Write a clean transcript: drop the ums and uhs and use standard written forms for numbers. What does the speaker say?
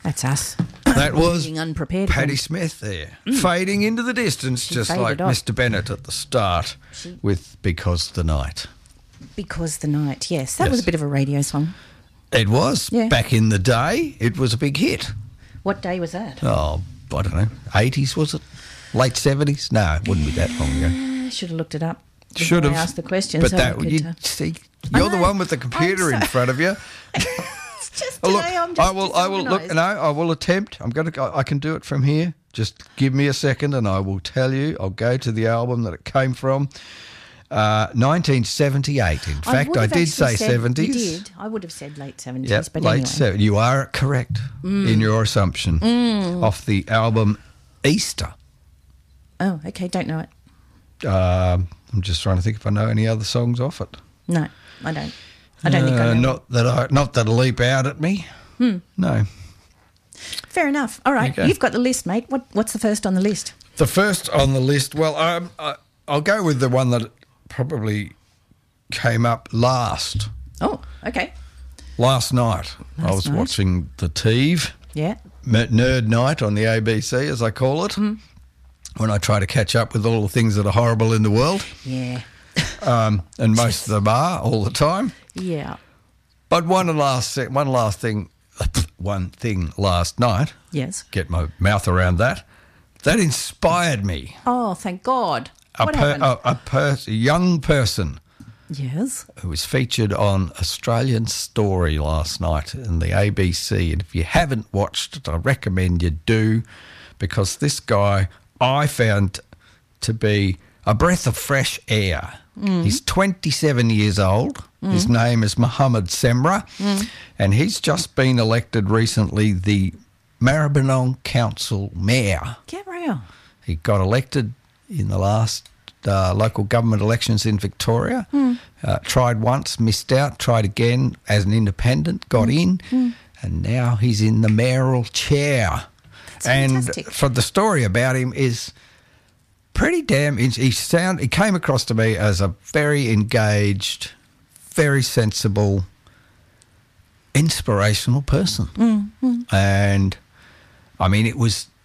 That's us. That was Being unprepared. Patti Smith there, fading into the distance, just faded like off. Mr. Bennett at the start with Because the Night. Because the Night, yes. That Yes. was a bit of a radio song. It was. Yeah. Back in the day, it was a big hit. What day was that? Oh, I don't know, 80s was it? Late 70s? No, it wouldn't be that long ago. I should have looked it up. before Should have. I asked the question. But so that, I could, you see, you're the know. one with the computer I'm in so- front of you. It's just Oh, look, today I'm just I will look. disorganised. No, I will attempt. I can do it from here. Just give me a second, and I will tell you. I'll go to the album that it came from. 1978. In fact, would I have did actually say said- 70s. You did. I would have said late 70s, Yep, but late anyway. 70s. You are correct in your assumption off the album Easter. Oh, okay. Don't know it. I'm just trying to think if I know any other songs off it. No, I don't. I don't think I know. Not that leap out at me. No. Fair enough. All right. Okay. You've got the list, mate. What's the first on the list? The first on the list, well, I'll go with the one that probably came up last. Oh, okay. Last night, I was night. watching the TEV, Yeah. Nerd Night on the ABC, as I call it, when I try to catch up with all the things that are horrible in the world, Yeah. and most of them are all the time. Yeah. But one thing last night, Yes. get my mouth around that inspired me. Oh, thank God. What happened? A young person Yes. who was featured on Australian Story last night in the ABC. And if you haven't watched it, I recommend you do, because this guy I found to be a breath of fresh air. He's 27 years old. His name is Mohammed Semra, and he's just been elected recently the Maribyrnong Council Mayor. Get real. He got elected in the last local government elections in Victoria. Tried once, missed out, tried again as an independent, got in, and now he's in the mayoral chair. fantastic. And for the story about him is pretty damn. He came across to me as a very engaged, very sensible, inspirational person, and I mean, it was